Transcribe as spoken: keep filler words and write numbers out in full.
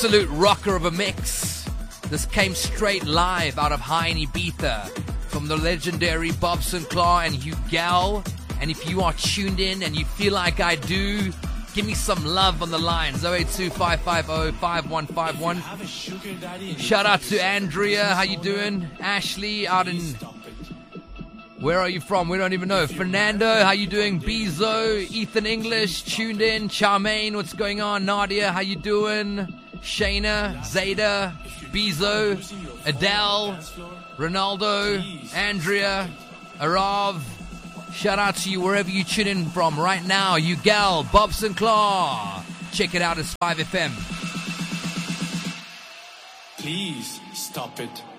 absolute rocker of a mix. This came straight live out of High in Ibiza from the legendary Bob Sinclair and Hugh Gal. And if you are tuned in and you feel like I do, give me some love on the line. zero eight two, five five zero, five one five one. Shout out to Andrea. How you doing? Ashley out in... Where are you from? We don't even know. Fernando, how you doing? Bezo, Ethan English, tuned in. Charmaine, what's going on? Nadia, how you doing? Shayna, Zeta, Bezo, Adele, Ronaldo, Andrea, Arav. Shout out to you wherever you tune in from right now. You gal, Bob Sinclair. Check it out, it's five F M. Please stop it.